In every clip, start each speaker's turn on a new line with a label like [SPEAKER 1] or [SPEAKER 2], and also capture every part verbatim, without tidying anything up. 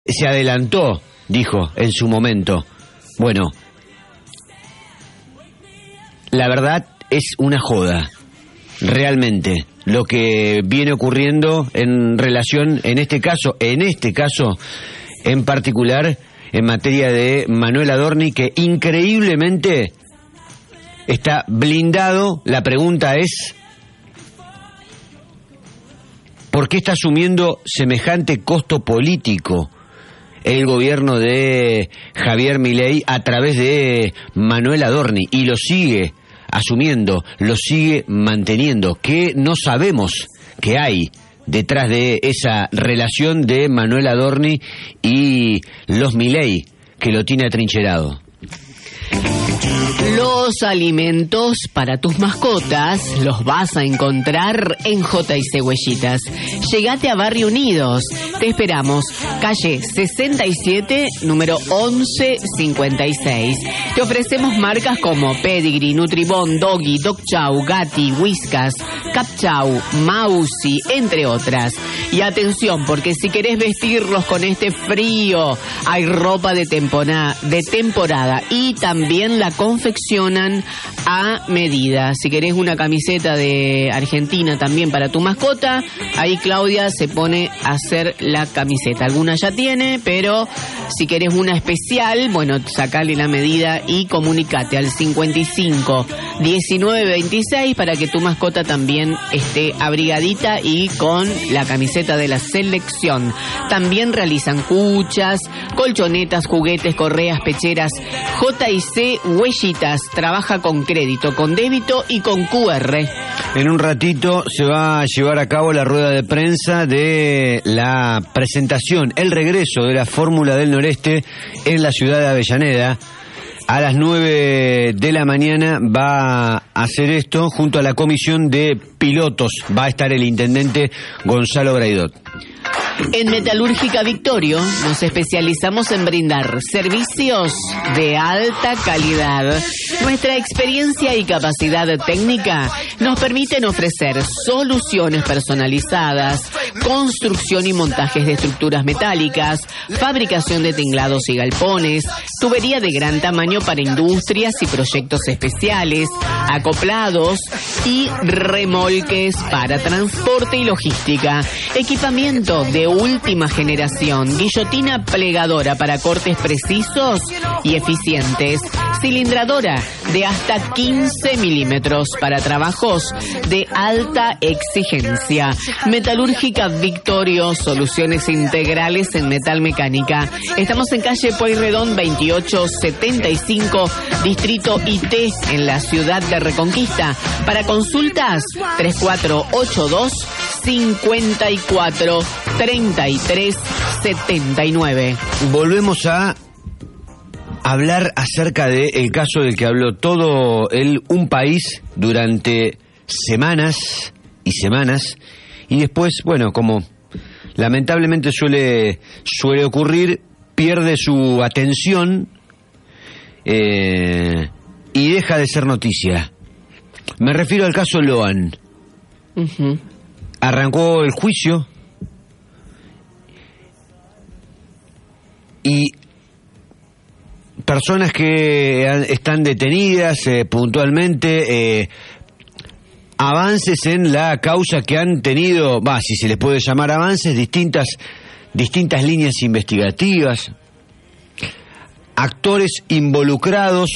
[SPEAKER 1] se adelantó, dijo en su momento. Bueno, la verdad es una joda, realmente, lo que viene ocurriendo en relación, en este caso, en este caso en particular, en materia de Manuel Adorni, que increíblemente está blindado. La pregunta es, ¿por qué está asumiendo semejante costo político el gobierno de Javier Milei a través de Manuel Adorni? Y lo sigue asumiendo, lo sigue manteniendo. ¿Qué no sabemos que hay detrás de esa relación de Manuel Adorni y los Milei, que lo tiene atrincherado?
[SPEAKER 2] Los alimentos para tus mascotas los vas a encontrar en J y C Huellitas. Llegate a Barrio Unidos. Te esperamos. Calle sesenta y siete, número once cincuenta y seis. Te ofrecemos marcas como Pedigree, Nutribón, Doggy, Dog Chow, Gatti, Whiskas, Cap Chow, Mausi, entre otras. Y atención, porque si querés vestirlos con este frío, hay ropa de temporada, de temporada y también la confeccionan a medida. Si querés una camiseta de Argentina también para tu mascota, ahí Claudia se pone a hacer la camiseta. Alguna ya tiene, pero si querés una especial, bueno, sacale la medida y comunicate al cincuenta y cinco diecinueve veintiséis para que tu mascota también esté abrigadita y con la camiseta de la selección. También realizan cuchas, colchonetas, juguetes, correas, pecheras. J y C Huellitas trabaja con crédito, con débito y con Q R.
[SPEAKER 1] En un ratito se va a llevar a cabo la rueda de prensa de la presentación, el regreso de la Fórmula del Noreste en la ciudad de Avellaneda. A las nueve de la mañana va a hacer esto junto a la comisión de pilotos. Va a estar el intendente Gonzalo Braidot.
[SPEAKER 2] En Metalúrgica Victorio nos especializamos en brindar servicios de alta calidad. Nuestra experiencia y capacidad técnica nos permiten ofrecer soluciones personalizadas, construcción y montajes de estructuras metálicas, fabricación de tinglados y galpones, tubería de gran tamaño para industrias y proyectos especiales, acoplados y remolques para transporte y logística, equipamiento de última generación, guillotina plegadora para cortes precisos y eficientes, cilindradora de hasta quince milímetros para trabajos de alta exigencia. Metalúrgica Victorio, soluciones integrales en metalmecánica. Estamos en calle Pueyrredón veintiocho setenta y cinco, distrito I T, en la ciudad de Reconquista. Para consultas, tres cuatro ocho dos cincuenta y cuatro treinta y tres setenta y nueve.
[SPEAKER 1] Volvemos a hablar acerca del caso del que habló todo el un país durante semanas y semanas, y después, bueno, como lamentablemente suele suele ocurrir, pierde su atención eh, y deja de ser noticia. Me refiero al caso Loan. Uh-huh. Arrancó el juicio y personas que están detenidas eh, puntualmente, eh, avances en la causa que han tenido, va, si se les puede llamar avances, distintas, distintas líneas investigativas, actores involucrados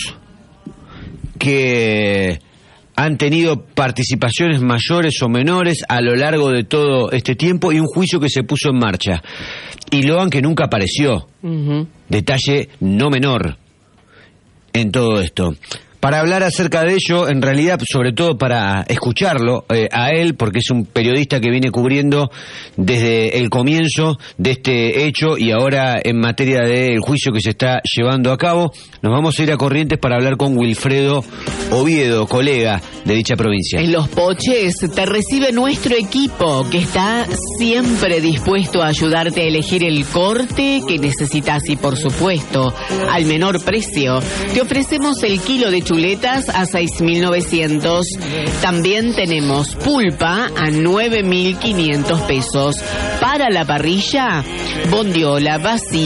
[SPEAKER 1] que han tenido participaciones mayores o menores a lo largo de todo este tiempo, y un juicio que se puso en marcha. Y Loan, que nunca apareció. Uh-huh. Detalle no menor en todo esto. Para hablar acerca de ello, en realidad, sobre todo para escucharlo eh, a él, porque es un periodista que viene cubriendo desde el comienzo de este hecho y ahora en materia del juicio que se está llevando a cabo, nos vamos a ir a Corrientes para hablar con Wilfredo Oviedo, colega de dicha provincia.
[SPEAKER 2] En Los Poches te recibe nuestro equipo, que está siempre dispuesto a ayudarte a elegir el corte que necesitas y, por supuesto, al menor precio. Te ofrecemos el kilo de churrasco chuletas a seis mil novecientos. También tenemos pulpa a nueve mil quinientos pesos. Para la parrilla, bondiola vacía